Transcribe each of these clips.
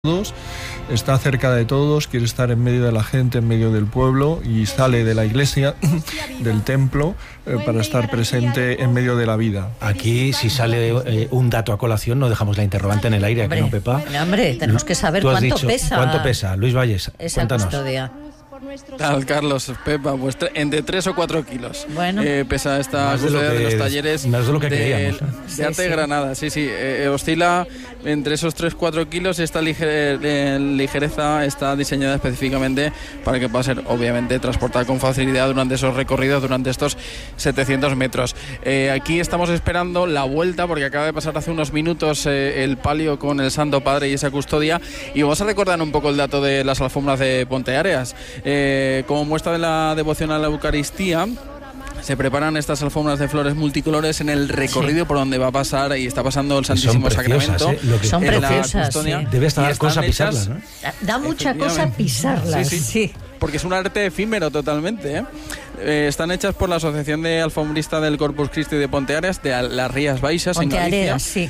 todos, está cerca de todos, quiere estar en medio de la gente, en medio del pueblo, y sale de la iglesia, del templo, para estar presente en medio de la vida. Aquí, si sale un dato a colación, no dejamos la interrogante en el aire, hombre, ¿no, Pepa? Hombre, tenemos que saber cuánto pesa. ¿Cuánto pesa? Luis Valles, esa cuéntanos. custodia. Tal, Carlos, Pepa, pues entre 3 o 4 kilos. Bueno. Pesa esta custodia de los talleres más de lo que creíamos, de Arte de Granada. Sí. Oscila entre esos 3-4 kilos y esta ligereza está diseñada específicamente para que pueda ser, obviamente, transportada con facilidad durante esos recorridos, durante estos 700 metros. Aquí estamos esperando la vuelta, porque acaba de pasar hace unos minutos el palio con el Santo Padre y esa custodia, y vamos a recordar un poco el dato de las alfombras de Ponteareas. Como muestra de la devoción a la Eucaristía, se preparan estas alfombras de flores multicolores en el recorrido por donde va a pasar y está pasando el Santísimo Sacramento. Son preciosas, sí. Debe estar cosa pisarlas, ¿no? Da mucha cosa pisarlas, sí. Porque es un arte efímero totalmente, están hechas por la Asociación de Alfombristas del Corpus Christi de Ponteareas, de las Rías Baixas, en Galicia. Sí.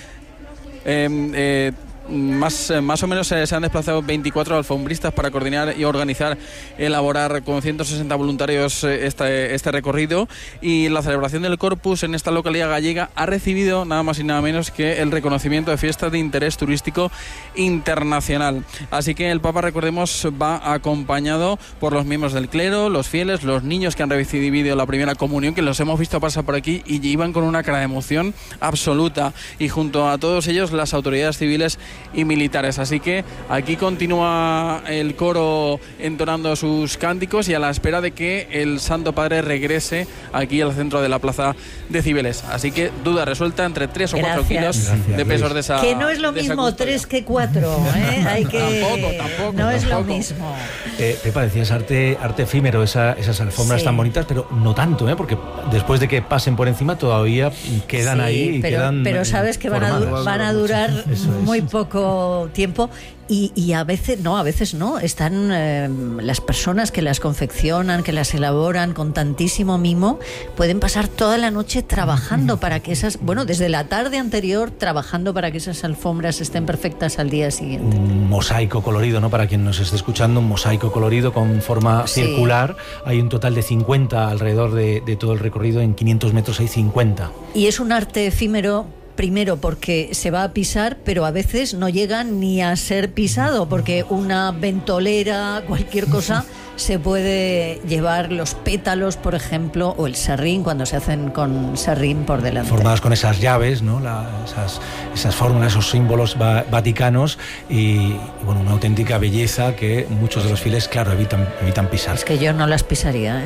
Más o menos se han desplazado 24 alfombristas para coordinar y organizar, elaborar con 160 voluntarios este recorrido, y la celebración del Corpus en esta localidad gallega ha recibido nada más y nada menos que el reconocimiento de fiesta de interés turístico internacional. Así que el Papa, recordemos, va acompañado por los miembros del clero, los fieles, los niños que han recibido la primera comunión, que los hemos visto pasar por aquí y iban con una cara de emoción absoluta, y junto a todos ellos las autoridades civiles y militares. Así que aquí continúa el coro entonando sus cánticos y a la espera de que el Santo Padre regrese aquí al centro de la plaza de Cibeles. Así que duda resuelta entre 3 o 4 kilos de pesos de esa. Que no es lo mismo 3 que 4, ¿eh? Hay que... Tampoco. No es lo mismo. Pepa, decías arte efímero, esas alfombras tan bonitas, pero no tanto, porque después de que pasen por encima todavía quedan ahí y pero sabes que van a durar muy poco tiempo, y a veces no, están las personas que las confeccionan, que las elaboran con tantísimo mimo, pueden pasar toda la noche trabajando para que desde la tarde anterior trabajando para que esas alfombras estén perfectas al día siguiente. Un mosaico colorido, ¿no? Para quien nos esté escuchando, un mosaico colorido con forma circular. Hay un total de 50 alrededor de todo el recorrido. En 500 metros hay 50. Y es un arte efímero. Primero porque se va a pisar, pero a veces no llega ni a ser pisado, porque una ventolera, cualquier cosa, se puede llevar los pétalos, por ejemplo, o el serrín, cuando se hacen con serrín por delante. Formadas con esas llaves, ¿no? Esas fórmulas, esos símbolos vaticanos, y bueno, una auténtica belleza que muchos de los fieles, claro, evitan pisar. Es que yo no las pisaría,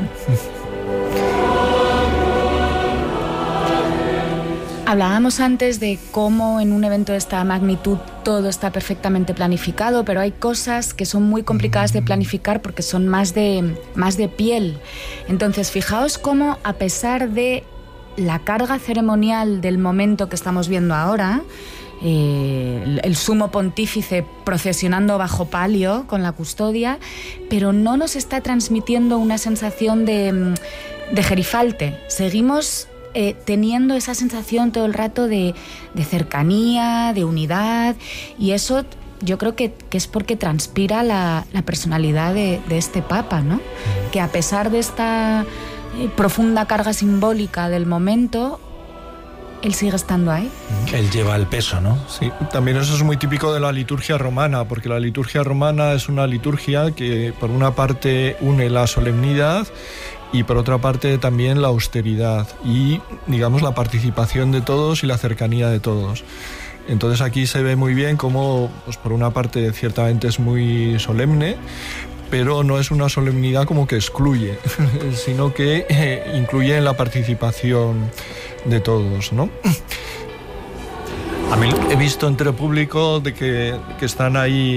Hablábamos antes de cómo en un evento de esta magnitud todo está perfectamente planificado, pero hay cosas que son muy complicadas de planificar porque son más de piel. Entonces, fijaos cómo, a pesar de la carga ceremonial del momento que estamos viendo ahora, el sumo pontífice procesionando bajo palio con la custodia, pero no nos está transmitiendo una sensación de gerifalte. Seguimos teniendo esa sensación todo el rato de cercanía, de unidad, y eso yo creo que es porque transpira la personalidad de este Papa, ¿no? Que a pesar de esta profunda carga simbólica del momento, él sigue estando ahí. Él lleva el peso, ¿no? Sí, también eso es muy típico de la liturgia romana, porque la liturgia romana es una liturgia que por una parte une la solemnidad y por otra parte también la austeridad y, digamos, la participación de todos y la cercanía de todos. Entonces aquí se ve muy bien cómo, pues por una parte ciertamente es muy solemne, pero no es una solemnidad como que excluye, sino que incluye en la participación de todos, ¿no? A mí he visto entre público de que están ahí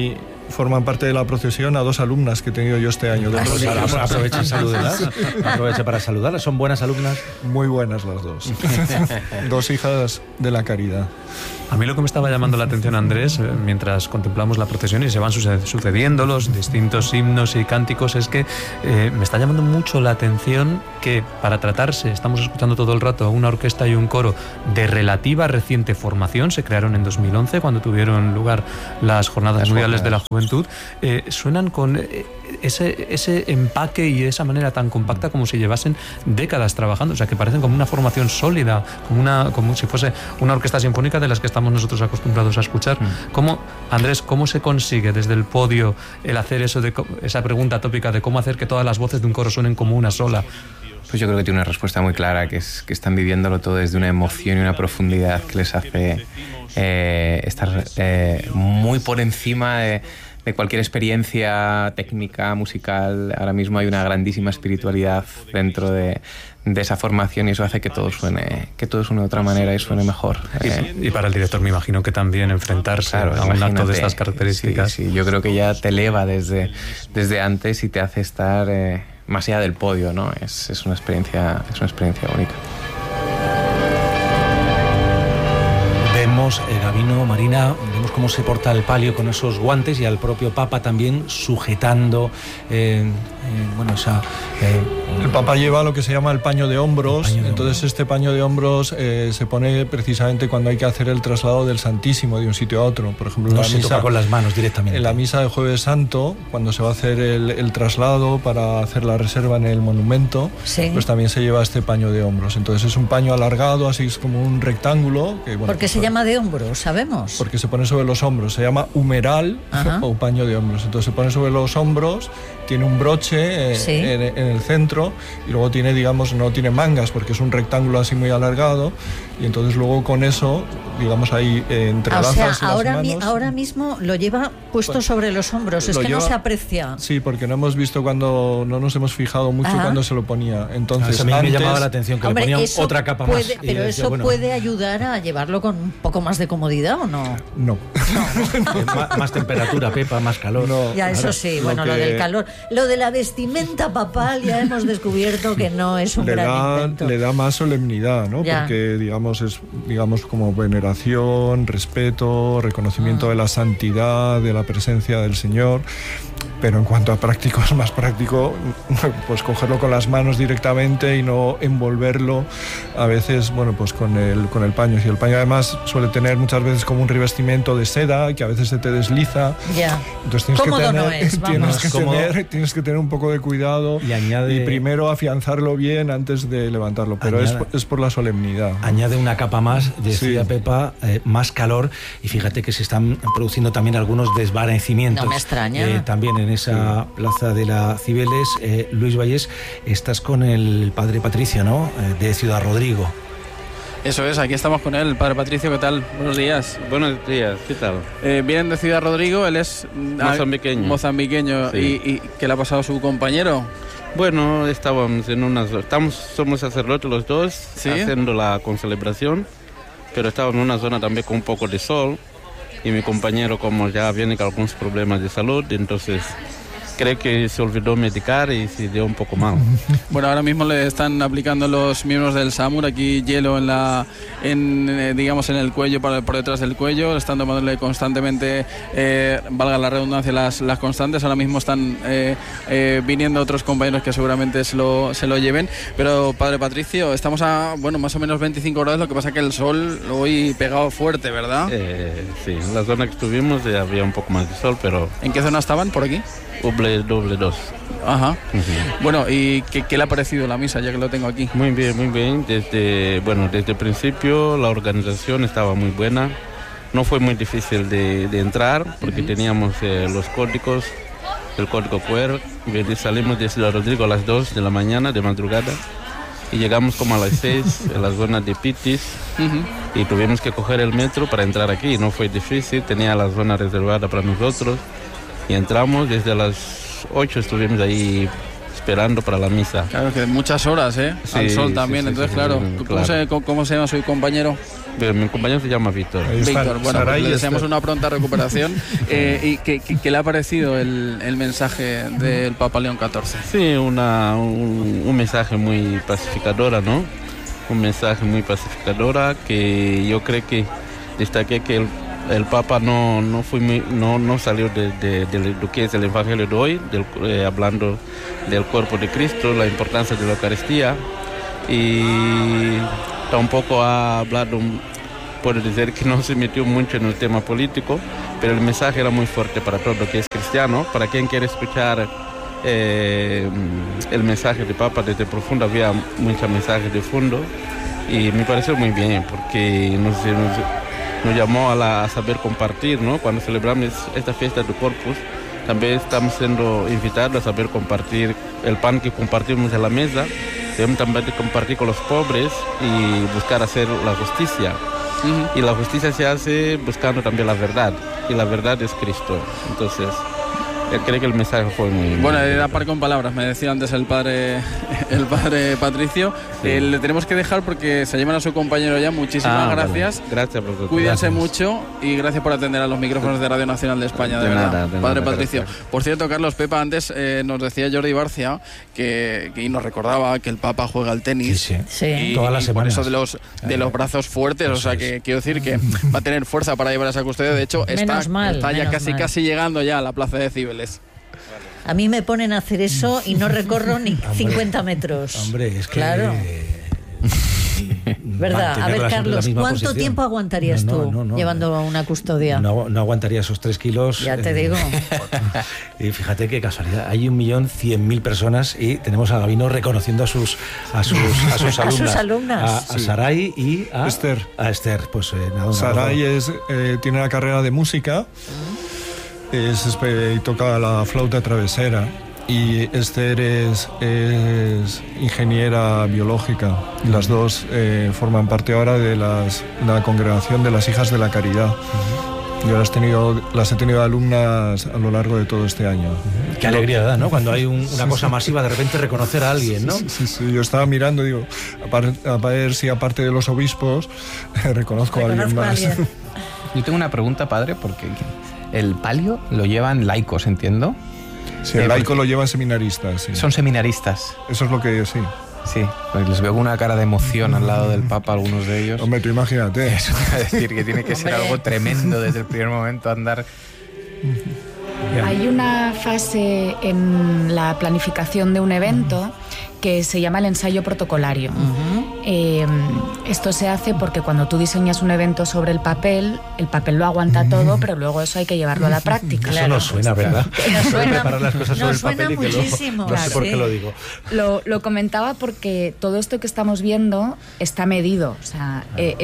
forman parte de la procesión a 2 alumnas que he tenido yo este año. Aproveche y salúdelas. Aproveche para saludarlas. ¿Son buenas alumnas? Muy buenas las 2. 2 hijas de la caridad. A mí lo que me estaba llamando la atención, Andrés, mientras contemplamos la procesión y se van sucediendo los distintos himnos y cánticos, es que me está llamando mucho la atención que para tratarse, estamos escuchando todo el rato a una orquesta y un coro de relativa reciente formación, se crearon en 2011 cuando tuvieron lugar las Jornadas Mundiales de la Juventud, suenan con ese empaque y esa manera tan compacta como si llevasen décadas trabajando, o sea que parecen como una formación sólida, como si fuese una orquesta sinfónica de las que estamos nosotros acostumbrados a escuchar. Andrés, ¿cómo se consigue desde el podio el hacer eso, esa pregunta tópica de cómo hacer que todas las voces de un coro suenen como una sola? Pues yo creo que tiene una respuesta muy clara, que es que están viviéndolo todo desde una emoción y una profundidad que les hace estar muy por encima de cualquier experiencia técnica, musical. Ahora mismo hay una grandísima espiritualidad dentro de esa formación y eso hace que todo suene de otra manera y suene mejor. Y para el director me imagino que también enfrentarse a un acto de estas características. Sí, yo creo que ya te eleva desde antes y te hace estar más allá del podio, ¿no? Es una experiencia única. Vemos, Gabino, Marina, vemos cómo se porta el palio con esos guantes y al propio Papa también sujetando, el Papa lleva lo que se llama el paño de hombros, entonces este paño de hombros se pone precisamente cuando hay que hacer el traslado del Santísimo de un sitio a otro, por ejemplo, no se toca con las manos directamente. En la misa de Jueves Santo, cuando se va a hacer el traslado para hacer la reserva en el monumento, pues también se lleva este paño de hombros, entonces es un paño alargado, así es como un rectángulo. ¿Por qué se llama de hombros? ¿Sabemos? Porque se pone sobre los hombros, se llama humeral o paño de hombros, entonces se pone sobre los hombros, tiene un broche en el centro y luego tiene, digamos, no tiene mangas porque es un rectángulo así muy alargado y entonces luego con eso, digamos, ahí entrelazas las manos. Ahora mismo lo lleva puesto sobre los hombros, es que no se aprecia. Sí, porque no hemos visto no nos hemos fijado mucho cuando se lo ponía. Entonces, a mí me llamaba la atención que le ponían otra capa más. Pero eso puede ayudar a llevarlo con un poco más de comodidad, ¿o no? No. Más temperatura, Pepa, más calor. No, ya, eso sí, lo del calor. Lo de la vestimenta papal ya hemos descubierto que no es un gran invento. Le da más solemnidad, ¿no? Ya. Porque es como veneración, respeto, reconocimiento de la santidad, de la presencia del Señor. Pero en cuanto a práctico, es más práctico pues cogerlo con las manos directamente y no envolverlo a veces, pues con el paño. Si el paño además suele tener muchas veces como un revestimiento de seda que a veces se te desliza. Ya. Entonces tienes que tener un poco de cuidado y primero afianzarlo bien antes de levantarlo, pero es por la solemnidad, ¿no? Añade una capa más, decía Pepa, más calor, y fíjate que se están produciendo también algunos desvanecimientos. No me extraña. También en esa plaza de la Cibeles, Luis Vallés, estás con el padre Patricio, ¿no? De Ciudad Rodrigo. Eso es, aquí estamos con él, padre Patricio, ¿qué tal? Buenos días. Buenos días, ¿qué tal? Vienen de Ciudad Rodrigo, él es mozambiqueño. Sí. ¿Y qué le ha pasado a su compañero? Bueno, somos sacerdotes los dos, haciendo la concelebración, pero estábamos en una zona también con un poco de sol, y mi compañero, como ya viene con algunos problemas de salud, entonces creo que se olvidó medicar y se dio un poco mal. Bueno, ahora mismo le están aplicando los miembros del SAMUR aquí hielo en el cuello, por detrás del cuello, están tomándole constantemente, valga la redundancia, las constantes. Ahora mismo están viniendo otros compañeros que seguramente se lo lleven, pero padre Patricio, estamos a más o menos 25 grados, lo que pasa que el sol hoy pegado fuerte, ¿verdad? Sí, en la zona que estuvimos había un poco más de sol, pero... ¿En qué zona estaban, por aquí? Doble 2. Ajá. Bueno, ¿y qué le ha parecido la misa, ya que lo tengo aquí? Muy bien. Desde el principio la organización estaba muy buena. No fue muy difícil de entrar porque teníamos los códigos, el código QR. Salimos de Ciudad Rodrigo a las 2 de la mañana, de madrugada, y llegamos como a las 6 en la zona de Pitis. Y tuvimos que coger el metro para entrar aquí. No fue difícil, tenía la zona reservada para nosotros. Y entramos, desde las 8 estuvimos ahí esperando para la misa. Claro, que muchas horas, al sol también. Entonces, claro. ¿Cómo se llama su compañero? Mi compañero se llama Víctor. Víctor, bueno, pues le deseamos una pronta recuperación. ¿Y qué le ha parecido el mensaje del Papa León XIV? Sí, un mensaje muy pacificador, ¿no? Un mensaje muy pacificador que yo creo que destaqué que el Papa no salió de lo que es el Evangelio de hoy, hablando del cuerpo de Cristo, la importancia de la Eucaristía, y tampoco ha hablado, puedo decir que no se metió mucho en el tema político, pero el mensaje era muy fuerte para todo lo que es cristiano. Para quien quiere escuchar el mensaje del Papa desde profundo, había muchos mensajes de fondo, y me pareció muy bien porque nos llamó a saber compartir, ¿no? Cuando celebramos esta fiesta de Corpus, también estamos siendo invitados a saber compartir el pan que compartimos en la mesa. Debemos también compartir con los pobres y buscar hacer la justicia. Y la justicia se hace buscando también la verdad, y la verdad es Cristo. Entonces, creo que el mensaje fue muy... Bueno, era par con palabras, me decía antes el padre Patricio. Sí. Le tenemos que dejar porque se llevan a su compañero ya. Muchísimas gracias. Vale. Gracias por todo. Cuídense mucho y gracias por atender a los micrófonos de Radio Nacional de España, de verdad. Padre Patricio. Gracias. Por cierto, Carlos, Pepa, antes nos decía Jordi Barcia y nos recordaba que el Papa juega al tenis. Sí. Y todas las semanas. Por eso de los brazos fuertes, o sea, que quiero decir que va a tener fuerza para llevar esa custodia. De hecho, está ya casi llegando ya a la plaza de Cibeles. A mí me ponen a hacer eso y no recorro ni 50 metros. Hombre, es que... Claro. ¿Verdad? A ver, Carlos, ¿cuánto tiempo aguantarías tú llevando una custodia? No aguantaría esos 3 kilos. Ya te digo. Y fíjate qué casualidad. Hay 1.100.000 personas y tenemos a Gabino reconociendo a sus alumnas. A sus alumnas. A Saray y a Esther. A Esther, pues nada. Saray tiene la carrera de música. Y toca la flauta travesera, y Esther es ingeniera biológica, y las dos forman parte ahora de la congregación de las Hijas de la Caridad. Yo las he tenido alumnas a lo largo de todo este año. Qué alegría da, ¿no? Cuando hay una cosa masiva, de repente reconocer a alguien, ¿no? Sí. Yo estaba mirando, digo, a ver si aparte de los obispos reconozco a alguien más. Yo tengo una pregunta, padre, porque el palio lo llevan laicos, entiendo. Sí, el laico lo llevan seminaristas. Sí. Son seminaristas. Eso es lo que sí. Sí, pues les veo una cara de emoción al lado del Papa, algunos de ellos. Hombre, tú imagínate. Eso te iba a decir, que tiene que ser algo tremendo desde el primer momento andar... Hay una fase en la planificación de un evento que se llama el ensayo protocolario. Esto se hace porque cuando tú diseñas un evento sobre el papel lo aguanta todo, pero luego eso hay que llevarlo a la práctica. Eso nos suena, ¿verdad? Nos suena, preparar las cosas sobre el papel muchísimo. No sé por qué lo digo. Lo comentaba porque todo esto que estamos viendo está medido. O sea,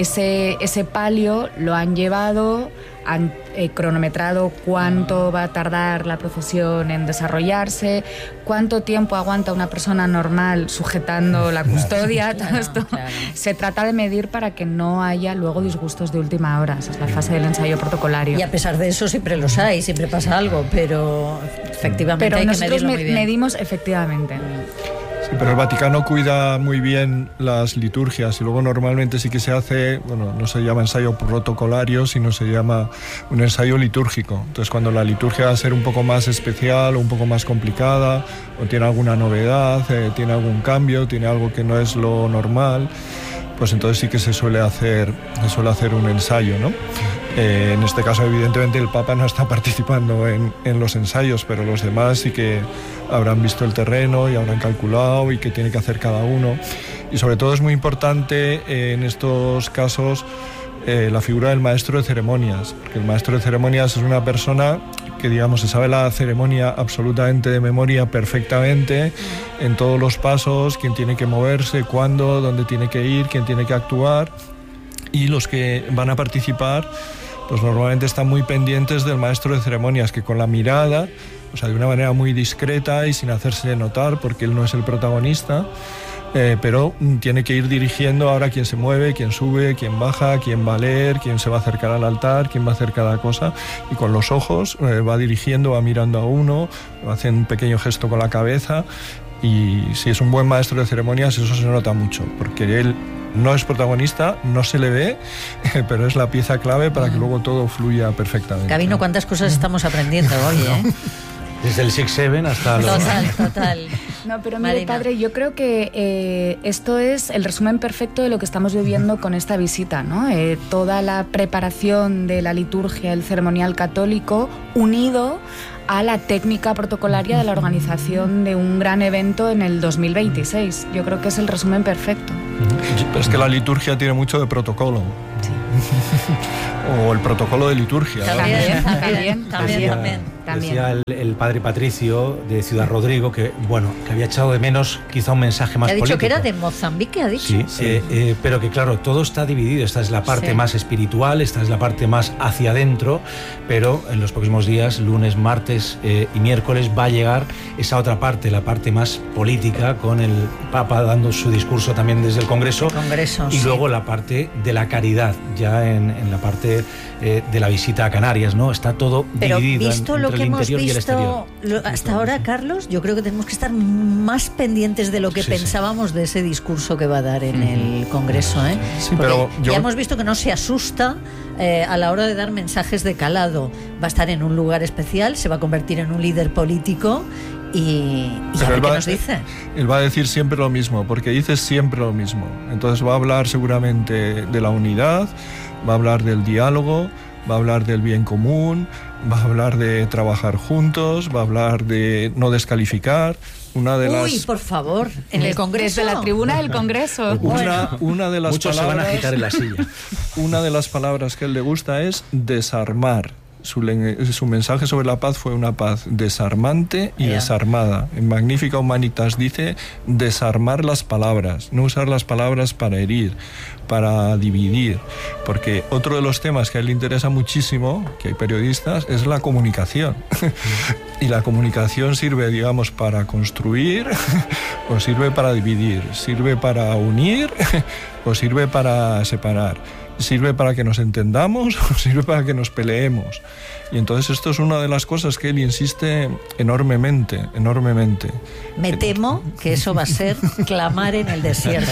ese palio lo han llevado, han cronometrado cuánto va a tardar la procesión en desarrollarse, cuánto tiempo aguanta una persona normal sujetando la custodia. Todo esto se trata de medir para que no haya luego disgustos de última hora. Esa es la fase del ensayo protocolario. Y a pesar de eso siempre los hay, siempre pasa algo, pero efectivamente pero hay que nosotros medirlo muy bien. Medimos efectivamente. Sí, pero el Vaticano cuida muy bien las liturgias, y luego normalmente sí que se hace, no se llama ensayo protocolario, sino se llama un ensayo litúrgico. Entonces, cuando la liturgia va a ser un poco más especial o un poco más complicada, o tiene alguna novedad, tiene algún cambio, tiene algo que no es lo normal, pues entonces sí que se suele hacer un ensayo, ¿no? En este caso, evidentemente, el Papa no está participando en los ensayos, pero los demás sí que habrán visto el terreno y habrán calculado y qué tiene que hacer cada uno. Y sobre todo es muy importante en estos casos la figura del maestro de ceremonias, porque el maestro de ceremonias es una persona que, digamos, se sabe la ceremonia absolutamente de memoria, perfectamente, en todos los pasos, quién tiene que moverse, cuándo, dónde tiene que ir, quién tiene que actuar, y los que van a participar pues normalmente están muy pendientes del maestro de ceremonias, que con la mirada, o sea, de una manera muy discreta y sin hacerse notar, porque él no es el protagonista, pero tiene que ir dirigiendo ahora quién se mueve, quién sube, quién baja, quién va a leer, quién se va a acercar al altar, quién va a hacer cada cosa, y con los ojos va dirigiendo, va mirando a uno, hace un pequeño gesto con la cabeza, y si es un buen maestro de ceremonias eso se nota mucho, porque él No es protagonista, no se le ve, pero es la pieza clave para que luego todo fluya perfectamente. Gabino, ¿cuántas cosas estamos aprendiendo hoy, eh? Desde el 6-7 hasta los... Total. No, pero mire, padre, yo creo que esto es el resumen perfecto de lo que estamos viviendo con esta visita, ¿no? Toda la preparación de la liturgia, el ceremonial católico, unido a la técnica protocolaria de la organización de un gran evento en el 2026. Yo creo que es el resumen perfecto. Pero es que la liturgia tiene mucho de protocolo. Sí. O el protocolo de liturgia. También. Decía el padre Patricio de Ciudad Rodrigo que había echado de menos quizá un mensaje más político. Ha dicho que era de Mozambique, ha dicho. Sí. Pero que claro, todo está dividido. Esta es la parte más espiritual, esta es la parte más hacia adentro, pero en los próximos días, lunes, martes y miércoles, va a llegar esa otra parte, la parte más política, con el Papa dando su discurso también desde el Congreso. Y luego la parte de la caridad, ya en la parte de la visita a Canarias, ¿no? Está todo dividido visto lo que hemos visto hasta ahora, Carlos, yo creo que tenemos que estar más pendientes de lo que pensábamos de ese discurso que va a dar en el Congreso, ¿eh? Sí, pero ya hemos visto que no se asusta a la hora de dar mensajes de calado. Va a estar en un lugar especial, se va a convertir en un líder político y a ver qué nos dice. Él va a decir siempre lo mismo, porque dice siempre lo mismo. Entonces va a hablar seguramente de la unidad, va a hablar del diálogo, va a hablar del bien común, va a hablar de trabajar juntos, va a hablar de no descalificar. Uy, por favor, en el Congreso. Desde la tribuna del Congreso. Una de las Muchos palabras, se van a agitar en la silla. Una de las palabras que a él le gusta es desarmar. Su mensaje sobre la paz fue una paz desarmante y desarmada. En Magnifica Humanitas dice desarmar las palabras, no usar las palabras para herir, para dividir, porque otro de los temas que a él le interesa muchísimo, que hay periodistas, es la comunicación. Y la comunicación sirve, digamos, para construir o sirve para dividir, sirve para unir o sirve para separar. ¿Sirve para que nos entendamos o sirve para que nos peleemos? Y entonces esto es una de las cosas que él insiste enormemente. Me temo que eso va a ser clamar en el desierto.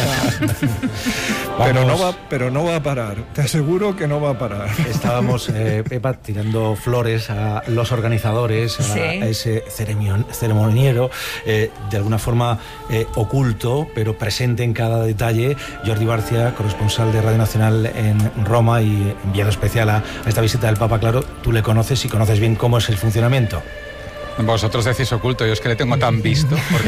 Pero no va a parar. Te aseguro que no va a parar. Estábamos, Pepa, tirando flores a los organizadores, a ese ceremoniero, de alguna forma oculto, pero presente en cada detalle. Jordi Barcia, corresponsal de Radio Nacional en Roma y enviado especial a esta visita del Papa. Claro, tú le conoces y conoces bien cómo es el funcionamiento. Vosotros decís oculto, yo es que le tengo tan visto, porque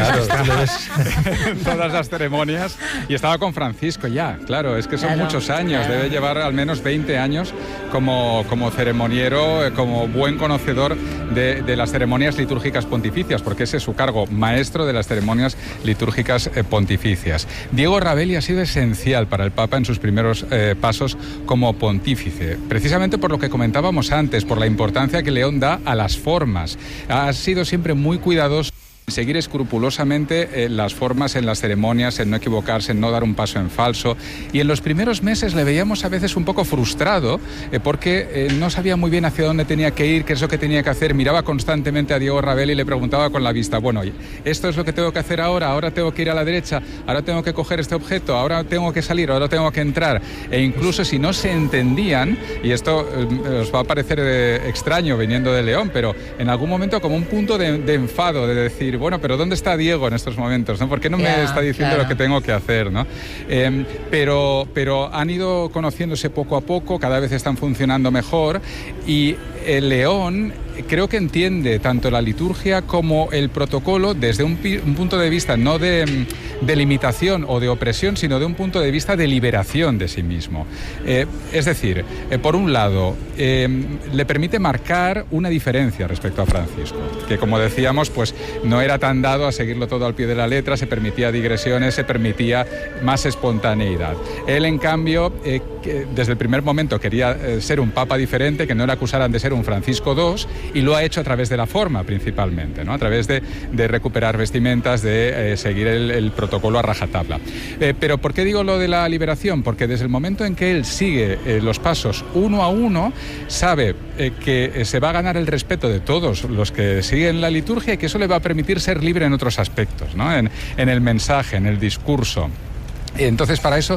en todas las ceremonias, y estaba con Francisco ya, claro, es que son muchos años, debe llevar al menos 20 años como ceremoniero, como buen conocedor de las ceremonias litúrgicas pontificias, porque ese es su cargo, maestro de las ceremonias litúrgicas pontificias. Diego Ravelli ha sido esencial para el Papa en sus primeros pasos como pontífice, precisamente por lo que comentábamos antes, por la importancia que León da a las formas. Ha sido siempre muy cuidadoso en seguir escrupulosamente las formas en las ceremonias, en no equivocarse, en no dar un paso en falso. Y en los primeros meses le veíamos a veces un poco frustrado porque no sabía muy bien hacia dónde tenía que ir, qué es lo que tenía que hacer. Miraba constantemente a Diego Ravelli y le preguntaba con la vista, bueno, esto es lo que tengo que hacer ahora tengo que ir a la derecha, ahora tengo que coger este objeto, ahora tengo que salir, ahora tengo que entrar. E incluso si no se entendían, y esto os va a parecer extraño viniendo de León, pero en algún momento como un punto de enfado, de decir, bueno, pero ¿dónde está Diego en estos momentos, ¿no? ¿Por qué no me está diciendo lo que tengo que hacer, ¿no? Pero han ido conociéndose poco a poco, cada vez están funcionando mejor y el León creo que entiende tanto la liturgia como el protocolo desde un punto de vista no de limitación o de opresión, sino de un punto de vista de liberación de sí mismo. Es decir, por un lado, le permite marcar una diferencia respecto a Francisco, que como decíamos, pues no era tan dado a seguirlo todo al pie de la letra, se permitía digresiones, se permitía más espontaneidad. Él, en cambio, desde el primer momento quería ser un papa diferente, que no le acusaran de ser un Francisco II, y lo ha hecho a través de la forma principalmente, ¿no? A través de recuperar vestimentas, de seguir el protocolo a rajatabla. Pero ¿por qué digo lo de la liberación? Porque desde el momento en que él sigue los pasos uno a uno, sabe que se va a ganar el respeto de todos los que siguen la liturgia y que eso le va a permitir ser libre en otros aspectos, ¿no? En el mensaje, en el discurso. Entonces, para eso,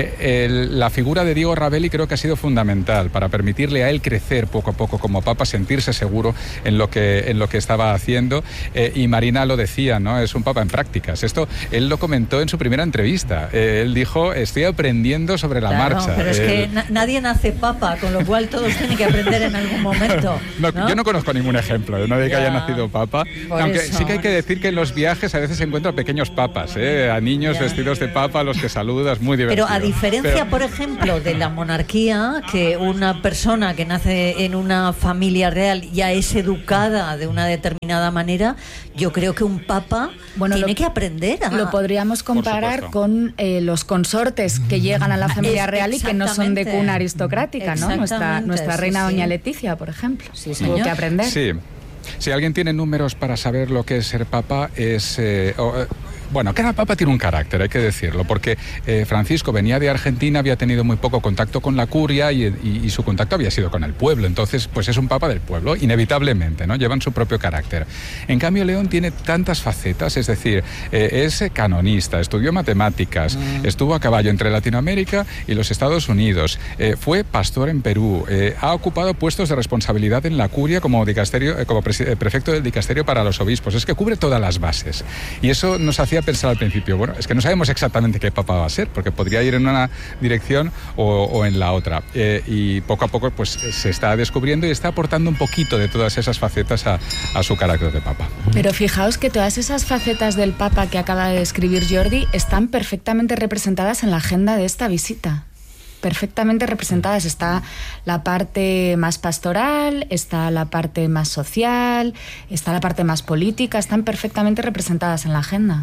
la figura de Diego Ravelli creo que ha sido fundamental para permitirle a él crecer poco a poco como papa, sentirse seguro en lo que estaba haciendo. Y Marina lo decía, ¿no? Es un papa en prácticas. Esto él lo comentó en su primera entrevista. Él dijo, estoy aprendiendo sobre la marcha. Pero es que nadie nace papa, con lo cual todos tienen que aprender en algún momento. ¿No? Yo no conozco ningún ejemplo de nadie que haya nacido papa. Aunque sí que hay que decir que en los viajes a veces se encuentran pequeños papas, a niños vestidos de papa, los que saludas, muy divertido. Pero a diferencia, por ejemplo, de la monarquía, que una persona que nace en una familia real ya es educada de una determinada manera, yo creo que un papa tiene que aprender a... Lo podríamos comparar con los consortes que llegan a la familia real y que no son de cuna aristocrática, ¿no? Nuestra reina doña Leticia, por ejemplo. Sí, tuvo que aprender. Sí. Si alguien tiene números para saber lo que es ser papa, es... Bueno, cada papa tiene un carácter, hay que decirlo, porque Francisco venía de Argentina, había tenido muy poco contacto con la curia y su contacto había sido con el pueblo. Entonces, pues es un papa del pueblo, inevitablemente, ¿no? Llevan su propio carácter. En cambio, León tiene tantas facetas, es decir, es canonista, estudió matemáticas, estuvo a caballo entre Latinoamérica y los Estados Unidos, fue pastor en Perú, ha ocupado puestos de responsabilidad en la curia como prefecto del dicasterio para los obispos. Es que cubre todas las bases. Y eso nos hacía pensar al principio, bueno, es que no sabemos exactamente qué papa va a ser, porque podría ir en una dirección o en la otra. Y poco a poco pues se está descubriendo y está aportando un poquito de todas esas facetas a su carácter de papa. Pero fijaos que todas esas facetas del papa que acaba de describir Jordi están perfectamente representadas en la agenda de esta visita. Perfectamente representadas. Está la parte más pastoral, está la parte más social, está la parte más política, están perfectamente representadas en la agenda.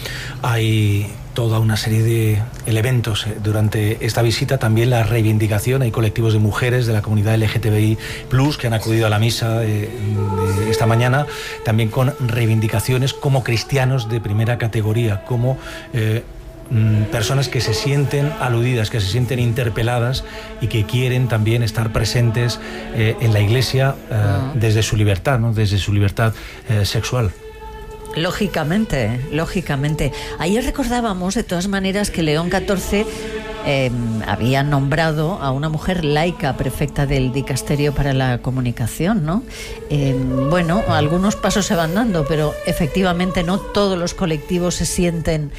Hay toda una serie de elementos durante esta visita, también la reivindicación. Hay colectivos de mujeres de la comunidad LGTBI+ que han acudido a la misa de esta mañana, también con reivindicaciones como cristianos de primera categoría, como personas que se sienten aludidas, que se sienten interpeladas y que quieren también estar presentes en la Iglesia desde su libertad, ¿no? Desde su libertad sexual. Lógicamente. Ayer recordábamos, de todas maneras, que León XIV había nombrado a una mujer laica prefecta del dicasterio para la comunicación, ¿no? Bueno, algunos pasos se van dando, efectivamente no todos los colectivos se sienten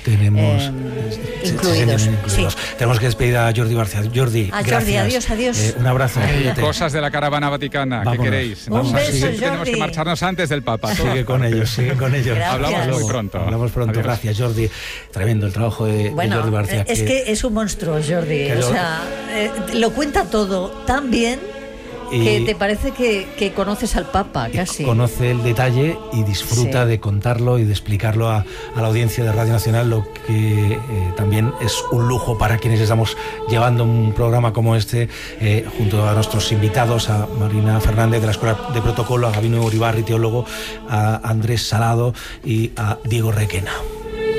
incluidos. Sí. Tenemos que despedir a Jordi Barcia. Jordi, gracias. Adiós. Un abrazo. Cosas de la caravana vaticana. Vámonos. ¿Qué queréis? Un beso, Jordi. Tenemos que marcharnos antes del Papa. Sigue con ellos. Gracias. Hablamos muy pronto. Adiós. Gracias, Jordi. Tremendo el trabajo de Jordi Barcia. Es que es un monstruo, Jordi. O sea, lo cuenta todo tan bien que te parece que conoces al Papa, casi. Conoce el detalle y disfruta de contarlo y de explicarlo a la audiencia de Radio Nacional, lo que también es un lujo para quienes estamos llevando un programa como este, junto a nuestros invitados, a Marina Fernández de la Escuela de Protocolo, a Gabino Uribarri, teólogo, a Andrés Salado y a Diego Requena.